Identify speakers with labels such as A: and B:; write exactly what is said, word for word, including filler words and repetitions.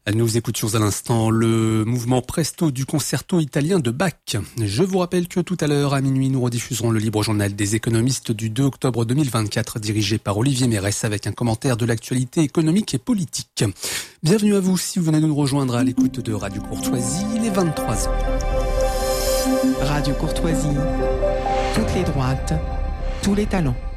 A: Nous écoutions à l'instant le mouvement Presto du concerto italien de Bach. Je vous rappelle que tout à l'heure, à minuit, nous rediffuserons le libre journal des économistes du deux octobre deux mille vingt-quatre, dirigé par Olivier Mérès, avec un commentaire de l'actualité économique et politique. Bienvenue à vous si vous venez de nous rejoindre à l'écoute de Radio Courtoisie, il est vingt-trois heures.
B: Radio Courtoisie, toutes les droites, tous les talents.